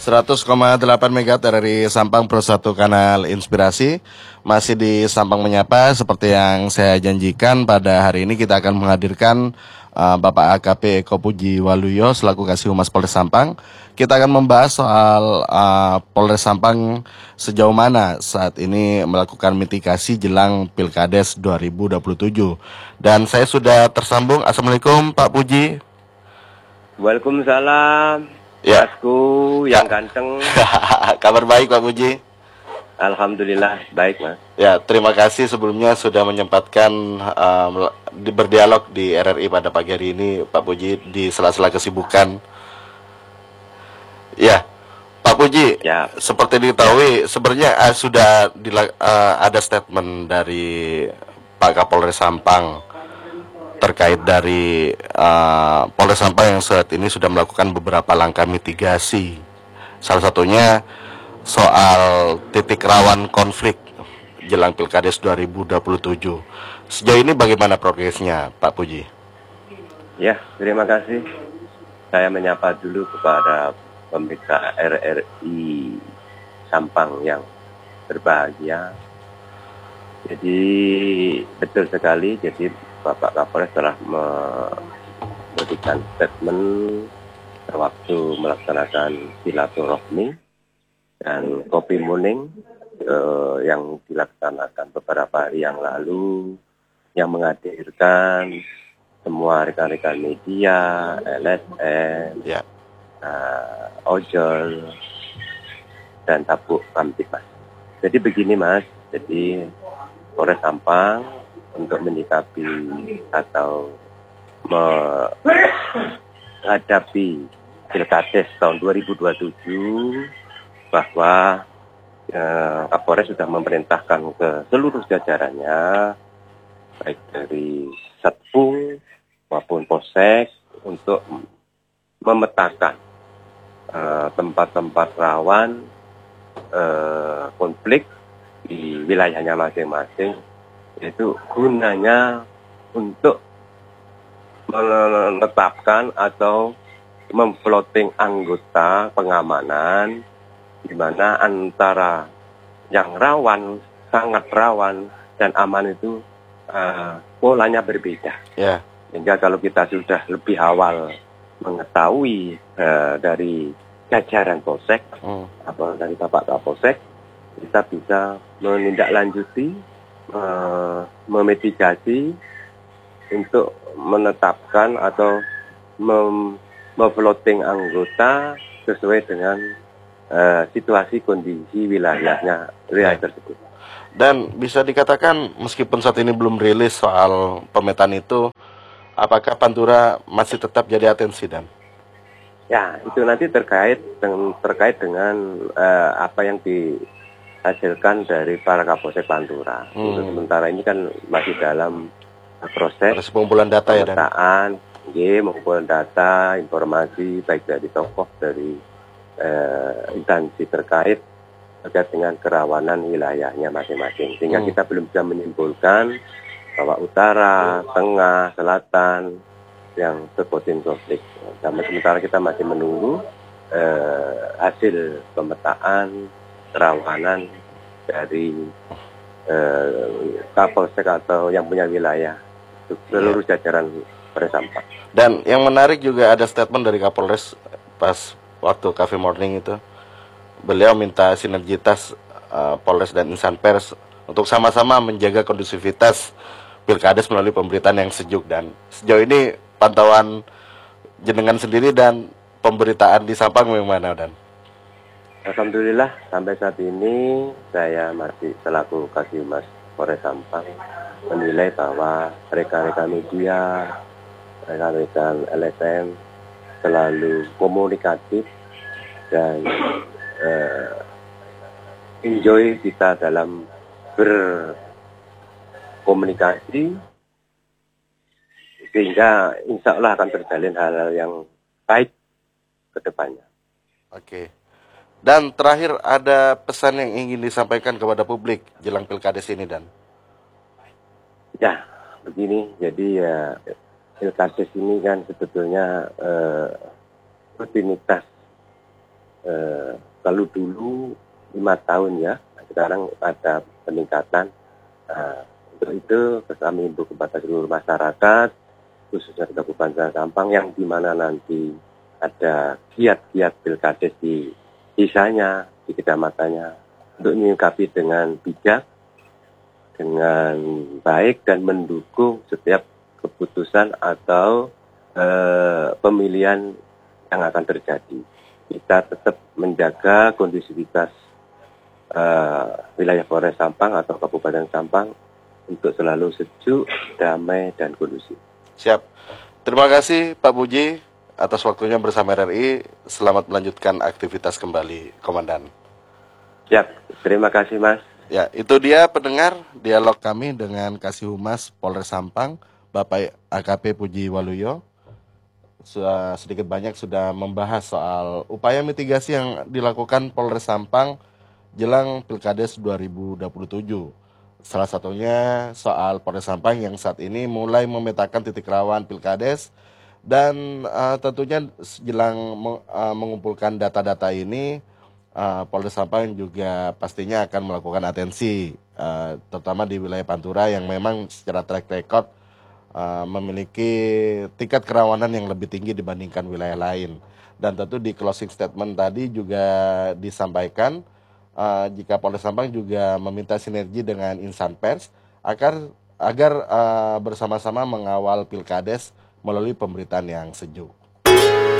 100,8 MHz dari Sampang Pro 1 Kanal Inspirasi. Masih di Sampang Menyapa. Seperti yang saya janjikan, pada hari ini kita akan menghadirkan Bapak AKP Eko Puji Waluyo selaku Kasih Humas Polres Sampang. Kita akan membahas soal Polres Sampang sejauh mana saat ini melakukan mitigasi jelang Pilkades 2027. Dan saya sudah tersambung. Assalamualaikum Pak Puji. Waalaikumsalam, Ya. Masku yang ganteng. Kabar baik Pak Puji. Alhamdulillah baik, Mas. Ya, terima kasih sebelumnya sudah menyempatkan berdialog di RRI pada pagi hari ini Pak Puji di sela-sela kesibukan. Ya, Pak Puji, Ya. seperti diketahui sebenarnya sudah ada statement dari Pak Kapolres Sampang terkait dari Polres Sampang yang saat ini sudah melakukan beberapa langkah mitigasi. Salah satunya soal titik rawan konflik jelang Pilkades 2027. Sejauh ini bagaimana progresnya, Pak Puji? Ya, terima kasih. Saya menyapa dulu kepada pemirsa RRI Sampang yang berbahagia. Jadi betul sekali, jadi Bapak Kapolres telah memberikan statement waktu melaksanakan silaturahmi dan kopi morning yang dilaksanakan beberapa hari yang lalu, yang menghadirkan semua rekan-rekan media, LSM, ojol, dan tabuk kamtipmas. Jadi begini Mas, jadi Polres Sampang untuk menyikapi atau menghadapi Pilkades tahun 2027 bahwa Kapolres sudah memerintahkan ke seluruh jajarannya baik dari Satpol maupun Polsek untuk memetakan tempat-tempat rawan konflik di wilayahnya masing-masing, yaitu gunanya untuk menetapkan atau memfloating anggota pengamanan di mana antara yang rawan, sangat rawan dan aman itu polanya berbeda. Yeah. Sehingga kalau kita sudah lebih awal mengetahui dari jajaran Polsek atau dari Bapak Kapolsek, kita bisa menindaklanjuti, memitigasi untuk menetapkan atau memfloating anggota sesuai dengan situasi kondisi wilayah tersebut. Dan bisa dikatakan meskipun saat ini belum rilis soal pemetaan itu, apakah Pantura masih tetap jadi atensi dan? Ya, itu nanti terkait dengan apa yang dihasilkan dari para Kapolsek Pantura. Untuk sementara ini kan masih dalam proses pengumpulan data pemetaan, mengumpulkan data, informasi baik dari tokoh, dari instansi terkait dengan kerawanan wilayahnya masing-masing. Sehingga kita belum bisa menyimpulkan bahwa utara, tengah, selatan yang berpotensi konflik. Sementara kita masih menunggu hasil pemetaan kerawanan dari Kapolsek atau yang punya wilayah seluruh jajaran Polres Sampang. Dan yang menarik juga ada statement dari Kapolres pas waktu Cafe Morning itu. Beliau minta sinergitas Polres dan insan pers untuk sama-sama menjaga kondusivitas Pilkades melalui pemberitaan yang sejuk. Dan sejauh ini pantauan jenengan sendiri dan pemberitaan di Sampang bagaimana dan? Alhamdulillah sampai saat ini saya masih selaku Kasih Humas Polres Sampang menilai bahwa rekan-rekan media, rekan-rekan LSM selalu komunikatif dan enjoy kita dalam berkomunikasi, sehingga insya Allah akan terjalin hal-hal yang baik ke depannya. Oke. Dan terakhir ada pesan yang ingin disampaikan kepada publik jelang Pilkades ini dan? Ya, begini, jadi ya Pilkades ini kan sebetulnya rutinitas Kalau dulu 5 tahun ya, sekarang ada peningkatan. Nah, untuk itu kami himbau kepada seluruh masyarakat, khususnya di Kabupaten Sampang, yang di mana nanti ada giat-giat pilkades di desanya, di kecamatannya, untuk menyikapi dengan bijak, dengan baik, dan mendukung setiap keputusan atau pemilihan yang akan terjadi. Kita tetap menjaga kondusivitas wilayah Polres Sampang atau Kabupaten Sampang untuk selalu sejuk, damai, dan kondusif. Siap. Terima kasih Pak Puji atas waktunya bersama RRI. Selamat melanjutkan aktivitas kembali, Komandan. Siap. Terima kasih, Mas. Ya, itu dia pendengar dialog kami dengan Kasih Humas Polres Sampang, Bapak AKP Puji Waluyo. Sedikit banyak sudah membahas soal upaya mitigasi yang dilakukan Polres Sampang jelang Pilkades 2027. Salah satunya soal Polres Sampang yang saat ini mulai memetakan titik rawan Pilkades dan tentunya jelang mengumpulkan data-data ini, Polres Sampang juga pastinya akan melakukan atensi, terutama di wilayah Pantura yang memang secara track record memiliki tingkat kerawanan yang lebih tinggi dibandingkan wilayah lain. Dan tentu di closing statement tadi juga disampaikan jika Polres Sampang juga meminta sinergi dengan insan pers agar bersama-sama mengawal Pilkades melalui pemberitaan yang sejuk.